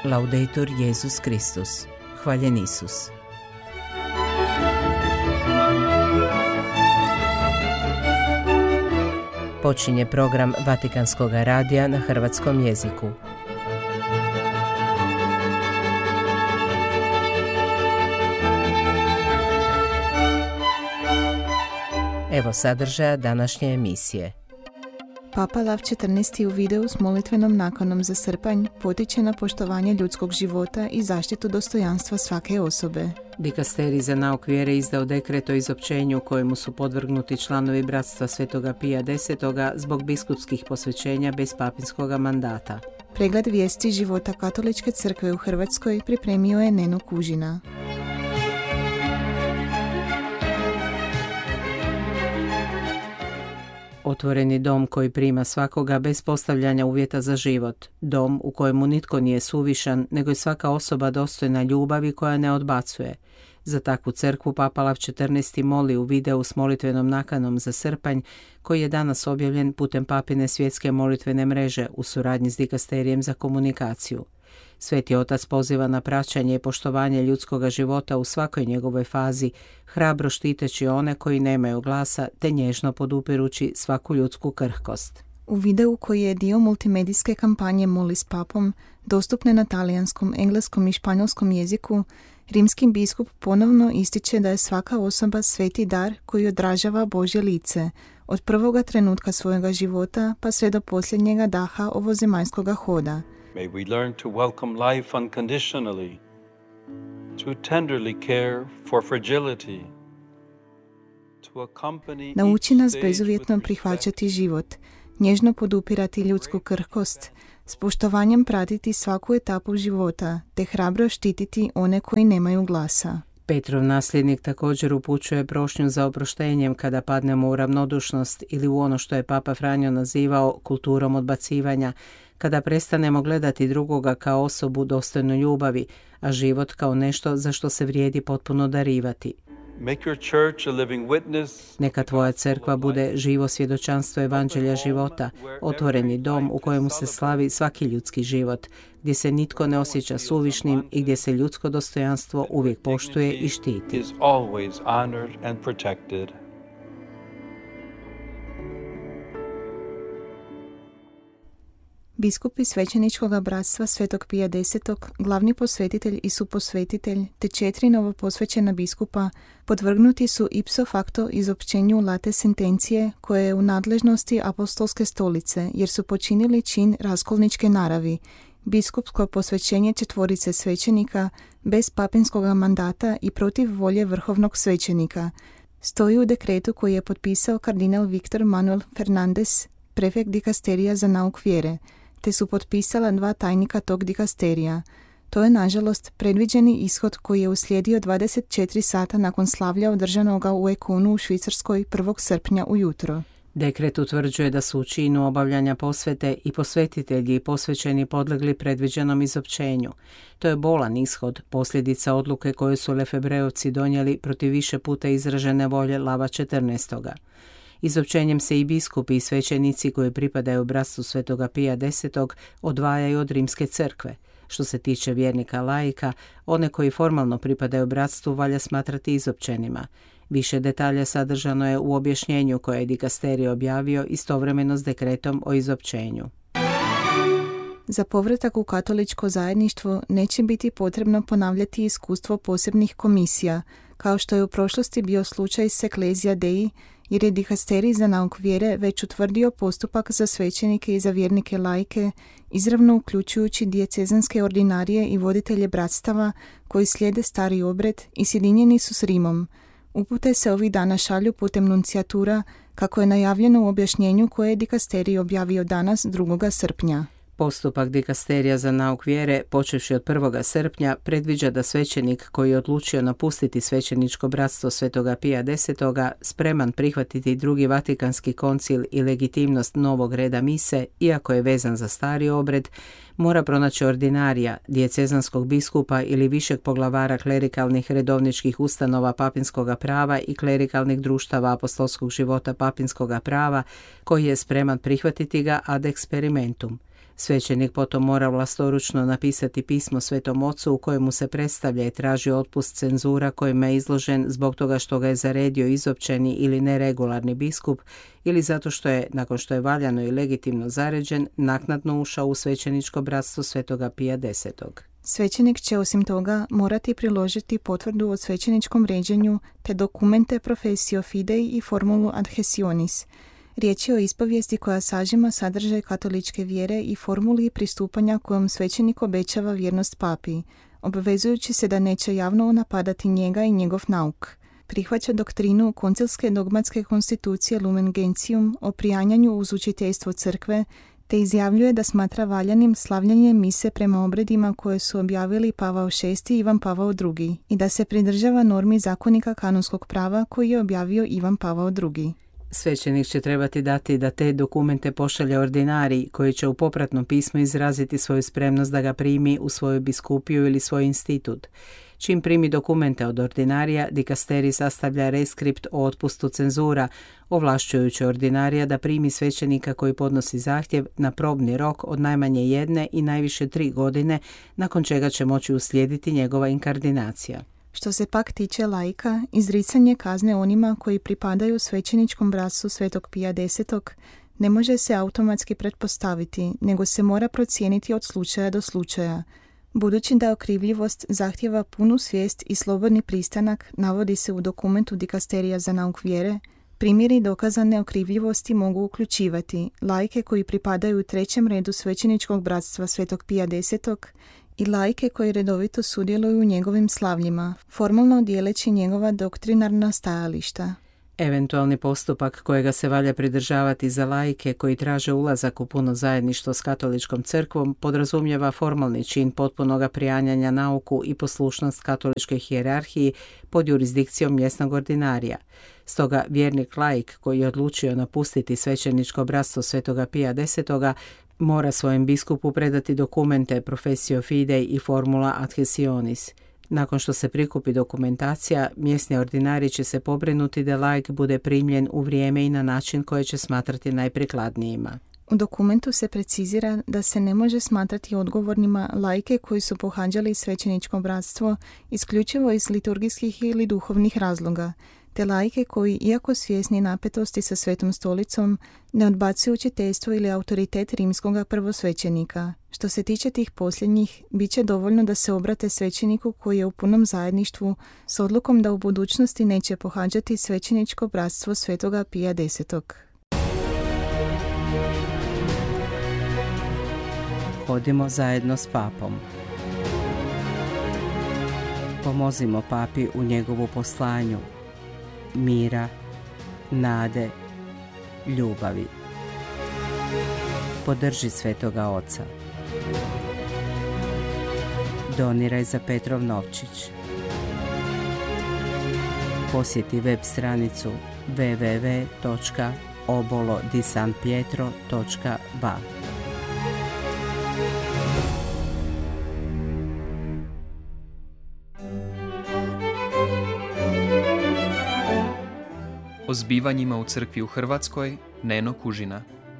Laudetur Jesus Christus. Hvaljen Isus. Počinje program Vatikanskog radija na hrvatskom jeziku. Evo sadržaja današnje emisije. Papa Lav XIV. U videu s molitvenom nakanom za srpanj potiče na poštovanje ljudskog života i zaštitu dostojanstva svake osobe. Dikasterij za nauk vjere izdao dekret o izopćenju kojemu su podvrgnuti članovi bratstva Svetoga Pija X. zbog biskupskih posvećenja bez papinskog mandata. Pregled vijesti života Katoličke crkve u Hrvatskoj pripremio je Neno Kužina. Otvoreni dom koji prima svakoga bez postavljanja uvjeta za život. Dom u kojemu nitko nije suvišan, nego je svaka osoba dostojna ljubavi koja ne odbacuje. Za takvu crkvu Papa Lav XIV. Moli u videu s molitvenom nakanom za srpanj, koji je danas objavljen putem Papine svjetske molitvene mreže u suradnji s Dikasterijem za komunikaciju. Sveti otac poziva na praćenje i poštovanje ljudskoga života u svakoj njegovoj fazi, hrabro štiteći one koji nemaju glasa te nježno podupirući svaku ljudsku krhkost. U videu koji je dio multimedijske kampanje Moli s papom, dostupne na talijanskom, engleskom i španjolskom jeziku, rimski biskup ponovno ističe da je svaka osoba sveti dar koji odražava Božje lice, od prvoga trenutka svojega života pa sve do posljednjega daha ovozemaljskoga hoda. May we learn to welcome life unconditionally, to tenderly care for fragility, to accompany Nauči nas bezuvjetno prihvaćati život, nježno podupirati ljudsku krhkost, s poštovanjem pratiti svaku etapu života, te hrabro štititi one koji nemaju glasa. Petrov nasljednik također upućuje prošnju za oproštenjem kada padnemo u ravnodušnost ili u ono što je Papa Franjo nazivao kulturom odbacivanja, kada prestanemo gledati drugoga kao osobu dostojnu ljubavi, a život kao nešto za što se vrijedi potpuno darivati. Neka tvoja crkva bude živo svjedočanstvo evanđelja života, otvoreni dom u kojemu se slavi svaki ljudski život, gdje se nitko ne osjeća suvišnim i gdje se ljudsko dostojanstvo uvijek poštuje i štiti. Biskupi svećeničkog bratstva Svetog Pija X, glavni posvetitelj i suposvetitelj, te 4 novoposvećena biskupa podvrgnuti su ipso facto izopćenju late sentencije koje je u nadležnosti apostolske stolice, jer su počinili čin raskolničke naravi, biskupsko posvećenje 4 svećenika bez papinskog mandata i protiv volje vrhovnog svećenika. Stoji u dekretu koji je potpisao kardinal Viktor Manuel Fernandez, prefekt dikasterija za nauk vjere, te su potpisala 2 tajnika tog dikasterija. To je, nažalost, predviđeni ishod koji je uslijedio 24 sata nakon slavlja održanoga u Ekonu u Švicarskoj 1. srpnja ujutro. Dekret utvrđuje da su u činu obavljanja posvete i posvetitelji i posvećeni podlegli predviđenom izopćenju. To je bolan ishod, posljedica odluke koju su Lefebreovci donijeli protiv više puta izražene volje Lava XIV. Izopćenjem se i biskupi i svećenici koji pripadaju bratstvu Svetoga Pija X odvajaju od rimske crkve. Što se tiče vjernika laika, one koji formalno pripadaju bratstvu valja smatrati izopćenima. Više detalja sadržano je u objašnjenju koje je dikasterij objavio istovremeno s dekretom o izopćenju. Za povratak u katoličko zajedništvo neće biti potrebno ponavljati iskustvo posebnih komisija, kao što je u prošlosti bio slučaj s Ecclesia Dei, jer je dikasterij za nauk vjere već utvrdio postupak za svećenike i za vjernike laike, izravno uključujući dijecezanske ordinarije i voditelje bratstava koji slijede stari obred i sjedinjeni su s Rimom. Upute se ovih dana šalju putem nuncijatura, kako je najavljeno u objašnjenju koje je dikasterij objavio danas 2. srpnja. Postupak dikasterija za nauk vjere, počevši od 1. srpnja, predviđa da svećenik koji je odlučio napustiti svećeničko bratstvo Svetoga Pija X, spreman prihvatiti drugi Vatikanski koncil i legitimnost novog reda mise, iako je vezan za stari obred, mora pronaći ordinarija, dijecezanskog biskupa ili višeg poglavara klerikalnih redovničkih ustanova papinskoga prava i klerikalnih društava apostolskog života papinskoga prava, koji je spreman prihvatiti ga ad experimentum. Svećenik potom mora vlastoručno napisati pismo Svetom Ocu u kojemu se predstavlja i traži otpust cenzura kojima je izložen zbog toga što ga je zaredio izopćeni ili neregularni biskup ili zato što je, nakon što je valjano i legitimno zaređen, naknadno ušao u svećeničko bratstvo Svetoga Pija X. Svećenik će osim toga morati priložiti potvrdu o svećeničkom ređenju te dokumente profesio fidei i formulu adhesionis. Riječ je o ispovijesti koja sažima sadržaj katoličke vjere i formuli pristupanja kojom svećenik obećava vjernost papi, obvezujući se da neće javno napadati njega i njegov nauk. Prihvaća doktrinu koncilske dogmatske konstitucije Lumen Gentium o prijanjanju uz učiteljstvo crkve, te izjavljuje da smatra valjanim slavljanje mise prema obredima koje su objavili Pavao VI i Ivan Pavao II i da se pridržava normi zakonika kanonskog prava koji je objavio Ivan Pavao II. Svećenik će trebati dati da te dokumente pošalje ordinarij koji će u popratnom pismu izraziti svoju spremnost da ga primi u svoju biskupiju ili svoj institut. Čim primi dokumente od ordinarija, dikasterij sastavlja reskript o otpustu cenzura, ovlašćujući ordinarija da primi svećenika koji podnosi zahtjev na probni rok od najmanje 1 i najviše 3 godine, nakon čega će moći uslijediti njegova inkardinacija. Što se pak tiče laika, izricanje kazne onima koji pripadaju svećeničkom bratstvu Svetog Pija X ne može se automatski pretpostaviti, nego se mora procijeniti od slučaja do slučaja. Budući da okrivljivost zahtjeva punu svijest i slobodni pristanak, navodi se u dokumentu dikasterija za nauk vjere, primjeri dokazane okrivljivosti mogu uključivati laike koji pripadaju u 3. redu svećeničkog bratstva Svetog Pija X i laike koji redovito sudjeluju u njegovim slavljima, formalno dijeleći njegova doktrinarna stajališta. Eventualni postupak kojega se valja pridržavati za laike koji traže ulazak u puno zajedništvo s katoličkom crkvom podrazumijeva formalni čin potpunoga prijanjanja nauku i poslušnost katoličkoj hijerarhiji pod jurisdikcijom mjesnog ordinarija. Stoga vjernik laik koji je odlučio napustiti svećeničko bratstvo Svetoga Pija X mora svojem biskupu predati dokumente profesio fidei i formula adhesionis. Nakon što se prikupi dokumentacija, mjesni ordinari će se pobrinuti da laik bude primljen u vrijeme i na način koje će smatrati najprikladnijima. U dokumentu se precizira da se ne može smatrati odgovornima laike koji su pohađali svećeničko bratstvo isključivo iz liturgijskih ili duhovnih razloga, te laike koji, iako svjesni napetosti sa Svetom stolicom, ne odbacuju učiteljstvo ili autoritet rimskoga prvosvećenika. Što se tiče tih posljednjih, bit će dovoljno da se obrate svećeniku koji je u punom zajedništvu s odlukom da u budućnosti neće pohađati svećeničko bratstvo Svetoga Pija X. Hodimo zajedno s papom. Pomozimo papi u njegovu poslanju mira, nade, ljubavi. Podrži Svetoga Oca. Doniraj za Petrov novčić. Posjeti web stranicu www.obolodisanpietro.ba. O zbivanjima u crkvi u Hrvatskoj, Neno Kužina.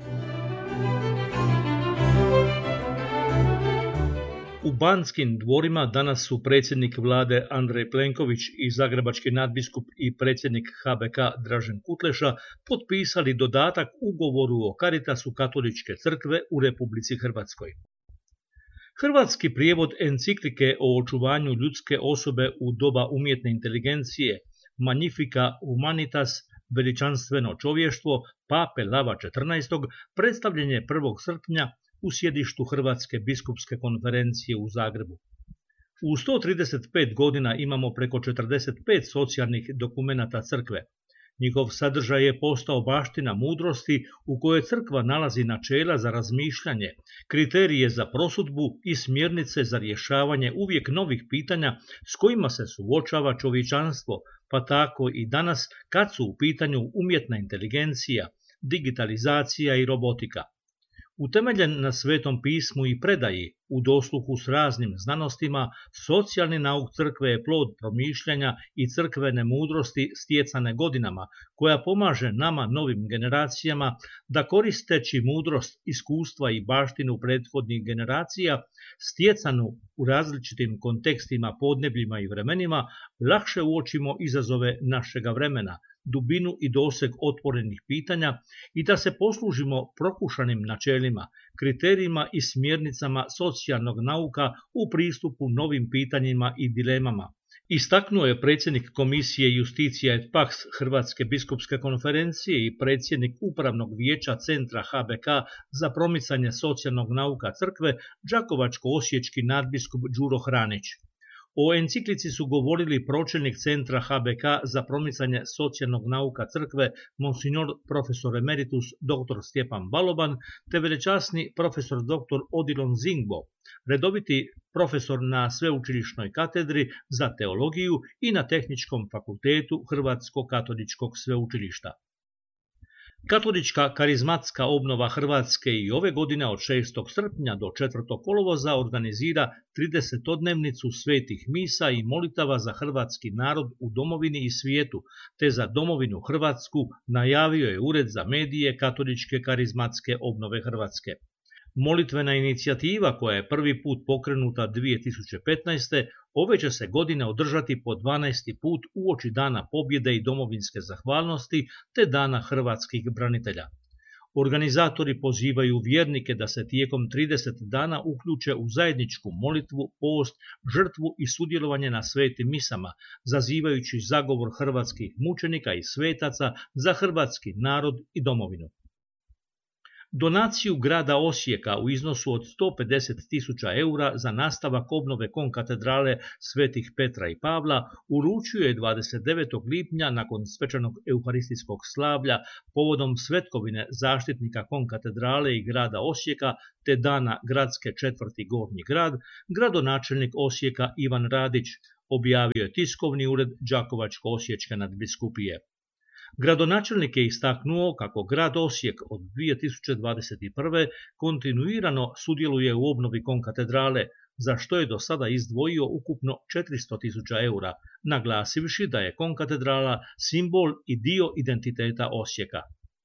U Banskim dvorima danas su predsjednik vlade Andrej Plenković i zagrebački nadbiskup i predsjednik HBK Dražen Kutleša potpisali dodatak ugovoru o Caritasu katoličke crkve u Republici Hrvatskoj. Hrvatski prijevod enciklike o očuvanju ljudske osobe u doba umjetne inteligencije Magnifica Humanitas, veličanstveno čovještvo, pape Lava XIV, predstavljen je 1. srpnja u sjedištu Hrvatske biskupske konferencije u Zagrebu. U 135 godina imamo preko 45 socijalnih dokumenata crkve. Njihov sadržaj je postao baština mudrosti u kojoj crkva nalazi načela za razmišljanje, kriterije za prosudbu i smjernice za rješavanje uvijek novih pitanja s kojima se suočava čovječanstvo, pa tako i danas kad su u pitanju umjetna inteligencija, digitalizacija i robotika. Utemeljen na Svetom pismu i predaji, u dosluhu s raznim znanostima, socijalni nauk crkve je plod promišljanja i crkvene mudrosti stjecane godinama, koja pomaže nama novim generacijama da koristeći mudrost, iskustva i baštinu prethodnih generacija, stjecanu u različitim kontekstima, podnebljima i vremenima, lakše uočimo izazove našega vremena, dubinu i doseg otvorenih pitanja i da se poslužimo prokušanim načelima, kriterijima i smjernicama socijalnog nauka u pristupu novim pitanjima i dilemama. Istaknuo je predsjednik Komisije Justicija et Pax Hrvatske biskupske konferencije i predsjednik Upravnog vijeća Centra HBK za promicanje socijalnog nauka crkve, đakovačko-osječki nadbiskup Đuro Hranić. O enciklici su govorili pročelnik Centra HBK za promicanje socijalnog nauka crkve, monsignor profesor emeritus dr. Stjepan Baloban, te velečasni profesor dr. Odilon Zingbo, redoviti profesor na Sveučilišnoj katedri za teologiju i na Tehničkom fakultetu Hrvatsko-katoličkog sveučilišta. Katolička karizmatska obnova Hrvatske i ove godine od 6. srpnja do 4. kolovoza organizira 30-dnevnicu svetih misa i molitava za hrvatski narod u domovini i svijetu, te za domovinu Hrvatsku najavio je Ured za medije Katoličke karizmatske obnove Hrvatske. Molitvena inicijativa, koja je prvi put pokrenuta 2015. ove će se godine održati po 12. put uoči Dana pobjede i domovinske zahvalnosti te Dana hrvatskih branitelja. Organizatori pozivaju vjernike da se tijekom 30 dana uključe u zajedničku molitvu, post, žrtvu i sudjelovanje na svetim misama, zazivajući zagovor hrvatskih mučenika i svetaca za hrvatski narod i domovinu. Donaciju grada Osijeka u iznosu od 150.000 eura za nastavak obnove konkatedrale svetih Petra i Pavla uručio je 29. lipnja nakon svečanog euharistijskog slavlja povodom svetkovine zaštitnika konkatedrale i grada Osijeka te dana gradske četvrti Gornji grad, gradonačelnik Osijeka Ivan Radić, objavio je tiskovni ured Đakovačko-osječke nadbiskupije. Gradonačelnik je istaknuo kako grad Osijek od 2021. kontinuirano sudjeluje u obnovi konkatedrale, za što je do sada izdvojio ukupno 400.000 eura, naglasivši da je konkatedrala simbol i dio identiteta Osijeka.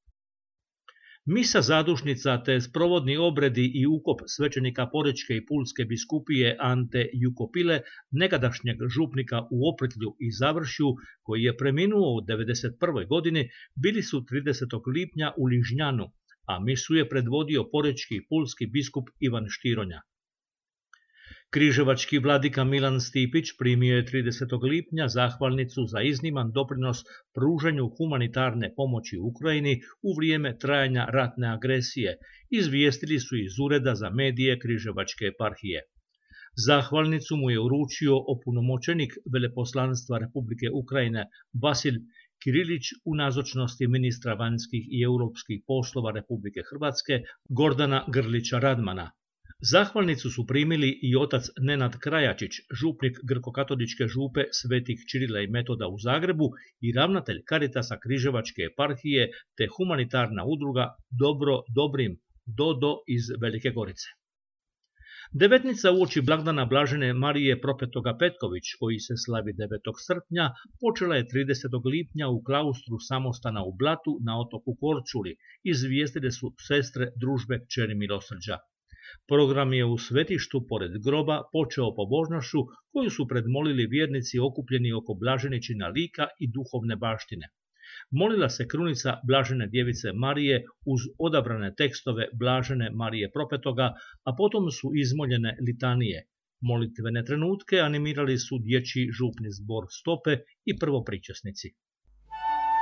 Misa zadušnica te sprovodni obredi i ukop svećenika Porečke i Pulske biskupije Ante Jukopile, nekadašnjeg župnika u Opretlju i Završju, koji je preminuo u 1991. godini, bili su 30. lipnja u Ližnjanu, a misu je predvodio Porečki i Pulski biskup Ivan Štironja. Križevački vladika Milan Stipić primio je 30. lipnja zahvalnicu za izniman doprinos pružanju humanitarne pomoći Ukrajini u vrijeme trajanja ratne agresije, izvijestili su iz Ureda za medije Križevačke eparhije. Zahvalnicu mu je uručio opunomoćenik veleposlanstva Republike Ukrajine Vasil Kirilić u nazočnosti ministra vanjskih i europskih poslova Republike Hrvatske Gordana Grlića Radmana. Zahvalnicu su primili i otac Nenad Krajačić, župnik grkokatoličke župe Svetih Čirila i Metoda u Zagrebu i ravnatelj Karitasa Križevačke eparhije te humanitarna udruga Dobro Dobrim Dodo iz Velike Gorice. Devetnica uoči blagdana Blažene Marije Propetoga Petković, koji se slavi 9. srpnja, počela je 30. lipnja u klaustru samostana u Blatu na otoku Korčuli, izvijestile su sestre družbe Kćeri milosrđa. Program je u svetištu pored groba počeo pobožnošću koju su predmolili vjernici okupljeni oko Blaženičina lika i duhovne baštine. Molila se krunica Blažene djevice Marije uz odabrane tekstove Blažene Marije Propetoga, a potom su izmoljene litanije. Molitvene trenutke animirali su dječji župni zbor Stope i prvopričesnici.